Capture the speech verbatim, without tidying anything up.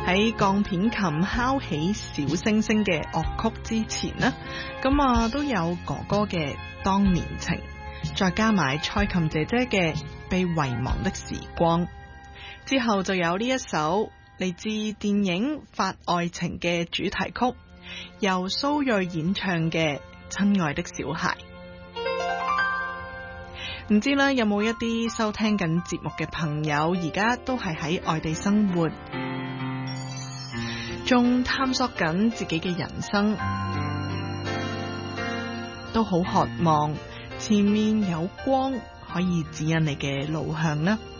喺鋼片琴敲起小星星嘅樂曲之前呢，咁啊都有哥哥嘅當年情，再加埋蔡琴姐姐嘅被遺忘的時光，之後就有呢一首嚟自電影《法愛情》嘅主題曲，由蘇芮演唱嘅《親愛的小孩》。唔知咧有冇一啲收聽緊節目嘅朋友，而家都係喺外地生活，仲探索緊自己嘅人生，都好渴望前面有光可以指引你嘅路向呢？